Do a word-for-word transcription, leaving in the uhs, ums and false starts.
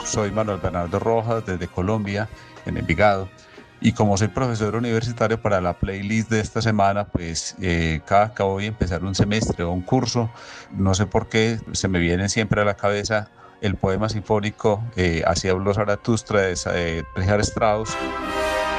soy Manuel Bernardo Rojas desde Colombia, en Envigado. Y como soy profesor universitario, para la playlist de esta semana, pues eh, cada que voy a empezar un semestre o un curso, no sé por qué se me viene siempre a la cabeza el poema sinfónico eh, Así habló Zaratustra de, de Richard Strauss.